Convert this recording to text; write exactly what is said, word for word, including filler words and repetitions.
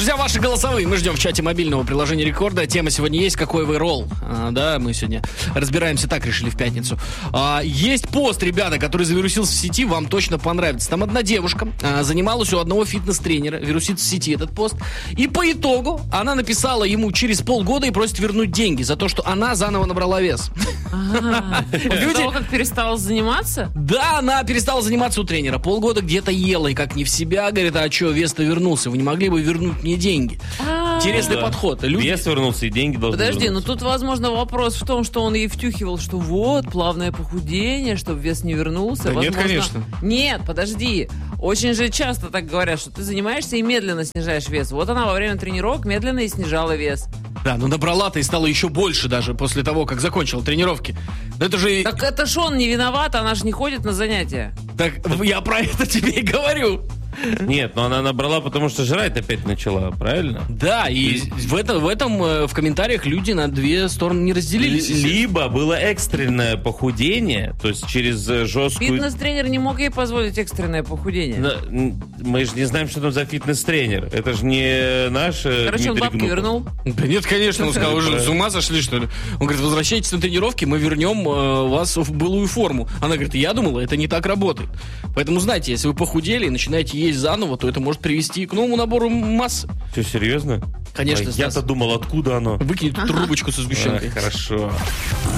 Друзья, ваши голосовые мы ждем в чате мобильного приложения Рекорда. Тема сегодня есть «Какой вы ролл?». А, да, мы сегодня разбираемся, так решили в пятницу. А, есть пост, ребята, который завирусился в сети, вам точно понравится. Там одна девушка а, занималась у одного фитнес-тренера, вирусится в сети этот пост. И по итогу она написала ему через полгода и просит вернуть деньги за то, что она заново набрала вес. После того, как перестала заниматься? Да, она перестала заниматься у тренера. Полгода где-то ела и как не в себя. Говорит, а что, вес-то вернулся? Вы не могли бы вернуть мне деньги? Интересный подход. Вес вернулся и деньги должны Подожди, вернуться. ну тут, возможно, вопрос в том, что он ей втюхивал, что вот, плавное похудение, чтобы вес не вернулся. Да возможно... нет, конечно. Нет, подожди. Очень же часто так говорят, что ты занимаешься и медленно снижаешь вес. Вот она во время тренировок медленно и снижала вес. Да, ну набрала-то и стало еще больше даже после того, как закончила тренировки. Но это же... Так это ж он не виноват, она же не ходит на занятия. Так я про это тебе и говорю. Нет, но она набрала, потому что жрать опять начала, правильно? Да, и в, это, в этом э, в комментариях люди на две стороны не разделились. Либо было экстренное похудение, то есть через э, жесткую... Фитнес-тренер не мог ей позволить экстренное похудение. Но, м, мы же не знаем, что там за фитнес-тренер. Это же не наш э, Короче, он Дмитрий бабки Гнуков. вернул. Да нет, конечно, он сказал, уже с ума сошли, что ли? Он говорит, возвращайтесь на тренировки, мы вернем э, вас в былую форму. Она говорит, я думала, это не так работает. Поэтому, знаете, если вы похудели и начинаете есть заново, то это может привести к новому набору массы. Что, серьезно? Конечно, А Стас. я-то думал, откуда оно? Выкинет трубочку со сгущенкой. А, хорошо.